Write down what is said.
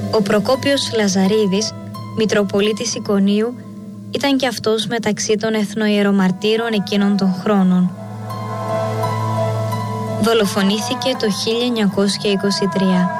Ο Προκόπιος Λαζαρίδης, Μητροπολίτης Εικονίου, ήταν και αυτός μεταξύ των εθνοϊερομαρτύρων εκείνων των χρόνων. Δολοφονήθηκε το 1923.